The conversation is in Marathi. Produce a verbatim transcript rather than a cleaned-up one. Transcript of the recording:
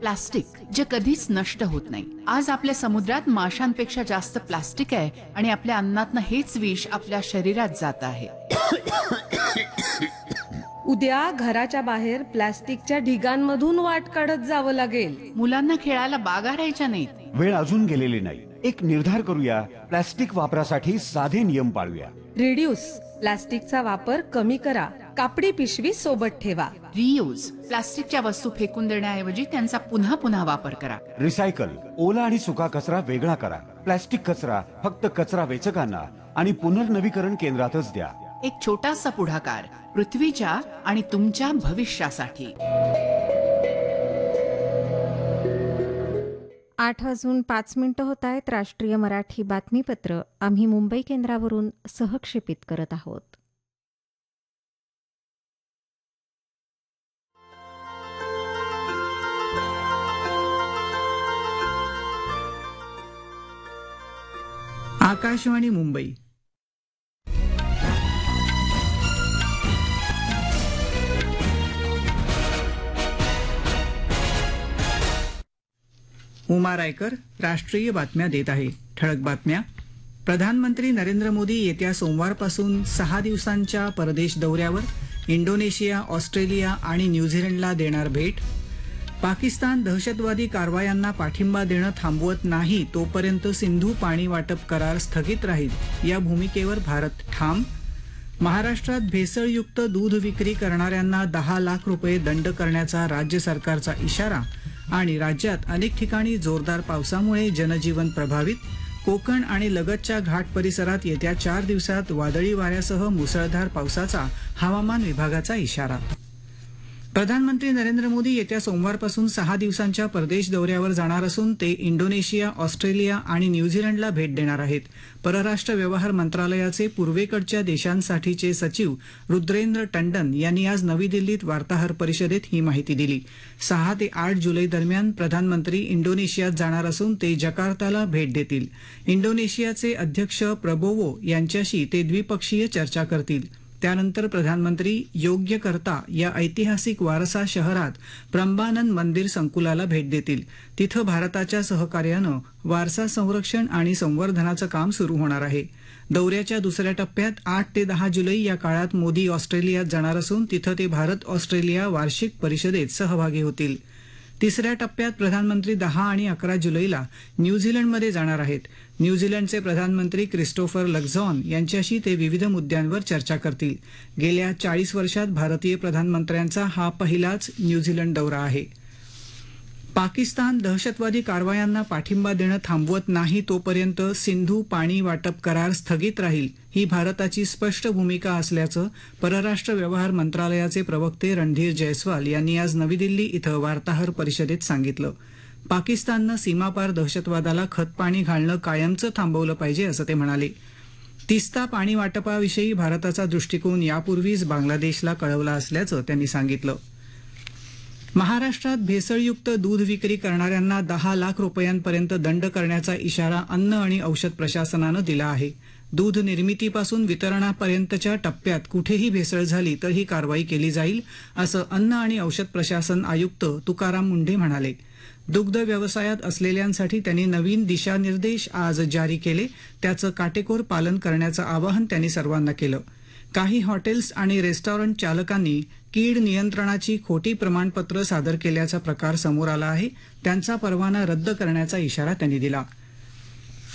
प्लास्टिक, जे कधीच नष्ट होत नाही. आज आपल्या समुद्रात माशांपेक्षा जास्त प्लास्टिक आहे आणि आपल्या अन्नातनं हेच विष आपल्या शरीरात जात आहे. उद्या घराच्या बाहेर प्लास्टिकच्या ढिगांमधून वाट काढत जावं लागेल. मुलांना खेळायला बागा राहायच्या नाहीत. वेळ अजून गेलेली नाही. एक निर्धार करूया, प्लास्टिक वापरासाठी साधे नियम पाळूया. रिड्यूस, प्लास्टिकचा वापर कमी करा. कापडी पिशवी सोबत ठेवा. रियूज, प्लास्टिकच्या वस्तू फेकून देण्याऐवजी त्यांचा पुन्हा पुन्हा वापर करा. रिसायकल, ओला आणि सुका कचरा वेगळा करा. प्लास्टिक कचरा फक्त कचरा वेचकांना आणि पुनर्नवीकरण केंद्रातच द्या. एक छोटासा पुढाकार पृथ्वीच्या आणि तुमच्या भविष्यासाठी. आठ वाजून पाच मिनिटं होत आहेत. राष्ट्रीय मराठी बातमीपत्र आम्ही मुंबई केंद्रावरून सहक्षेपित करत आहोत. आकाशवाणी मुंबई. उमा रायकर राष्ट्रीय बातम्या देत आहे. ठळक बातम्या. प्रधानमंत्री नरेंद्र मोदी येत्या सोमवारपासून सहा दिवसांच्या परदेश दौऱ्यावर. इंडोनेशिया, ऑस्ट्रेलिया आणि न्यूझीलंडला देणार भेट. पाकिस्तान दहशतवादी कारवायांना पाठिंबा देणं थांबवत नाही तोपर्यंत सिंधू पाणी वाटप करार स्थगित राहील, या भूमिकेवर भारत ठाम. महाराष्ट्रात भेसळयुक्त दूध विक्री करणाऱ्यांना दहा लाख रुपये दंड करण्याचा राज्य सरकारचा इशारा. आणि राज्यात अनेक ठिकाणी जोरदार पावसामुळे जनजीवन प्रभावित. कोकण आणि लगतच्या घाट परिसरात येत्या चार दिवसात वादळी वाऱ्यासह मुसळधार पावसाचा हवामान विभागाचा इशारा. प्रधानमंत्री नरेंद्र मोदी येत्या सोमवारपासून सहा दिवसांच्या परदेश दौऱ्यावर जाणार असून ते इंडोनेशिया, ऑस्ट्रेलिया आणि न्यूझीलंडला भेट देणार आहेत. परराष्ट्र व्यवहार मंत्रालयाचे पूर्वेकडच्या देशांसाठीचे सचिव रुद्रेंद्र टंडन यांनी आज नवी दिल्लीत वार्ताहर परिषदेत ही माहिती दिली. सहा ते आठ जुलै दरम्यान प्रधानमंत्री इंडोनेशियात जाणार असून ते जकार्ताला भेट देतील. इंडोनेशियाचे अध्यक्ष प्रबोवो यांच्याशी ते द्विपक्षीय चर्चा करतील. त्यानंतर प्रधानमंत्री योग्यकर्ता या ऐतिहासिक वारसा शहरात प्रंबानन मंदिर संकुलाला भेट देतील. तिथं भारताच्या सहकार्यानं वारसा संरक्षण आणि संवर्धनाचं काम सुरू होणार आहे. दौऱ्याच्या दुसऱ्या टप्प्यात आठ ते दहा जुलै या काळात मोदी ऑस्ट्रेलियात जाणार असून तिथं ते भारत ऑस्ट्रेलिया वार्षिक परिषदेत सहभागी होतील. तिसऱ्या टप्प्यात प्रधानमंत्री दहा आणि अकरा जुलैला न्यूझीलंडमध्ये जाणार आहेत. न्यूझीलंडचे प्रधानमंत्री क्रिस्टोफर लक्झॉन यांच्याशी ते विविध मुद्द्यांवर चर्चा करतील. गेल्या चाळीस वर्षात भारतीय प्रधानमंत्र्यांचा हा पहिलाच न्यूझीलंड दौरा आहे. पाकिस्तान दहशतवादी कारवायांना पाठिंबा देणं थांबवत नाही तोपर्यंत सिंधू पाणी वाटप करार स्थगित राहील, ही भारताची स्पष्ट भूमिका असल्याचं परराष्ट्र व्यवहार मंत्रालयाचे प्रवक्ते रणधीर जयस्वाल यांनी आज नवी दिल्ली इथं वार्ताहर परिषदेत सांगितलं. पाकिस्ताननं सीमापार दहशतवादाला खतपाणी घालणं कायमचं थांबवलं पाहिजे असं ते म्हणाले. तिस्ता पाणी वाटपाविषयी भारताचा दृष्टिकोन यापूर्वीच बांगलादेशला कळवला असल्याचं त्यांनी सांगितलं. महाराष्ट्रात भेसळयुक्त दूध विक्री करणाऱ्यांना दहा लाख रुपयांपर्यंत दंड करण्याचा इशारा अन्न आणि औषध प्रशासनानं दिला आहे. दूध निर्मितीपासून वितरणापर्यंतच्या टप्प्यात कुठेही भेसळ झाली तर ही कारवाई केली जाईल, असं अन्न आणि औषध प्रशासन आयुक्त तुकाराम मुंढे म्हणाले. दुग्ध व्यवसायात असलेल्यांसाठी त्यांनी नवीन दिशानिर्देश आज जारी केले. त्याचं काटेकोर पालन करण्याचं आवाहन त्यांनी सर्वांना केलं. काही हॉटेल्स आणि रेस्टॉरंट चालकांनी कीड नियंत्रणाची खोटी प्रमाणपत्र सादर केल्याचा प्रकार समोर आला आहे. त्यांचा परवाना रद्द करण्याचा इशारा त्यांनी दिला.